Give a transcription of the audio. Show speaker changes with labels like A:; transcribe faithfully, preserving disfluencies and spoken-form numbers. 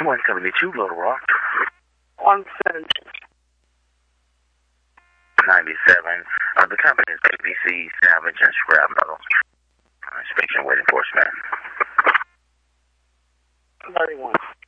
A: one seventy-two, Little Rock.
B: one seventy.
A: ninety-seven. Uh, the company is A B C Salvage and Scrap Metal. Uh, speaking with enforcement.
B: thirty-one.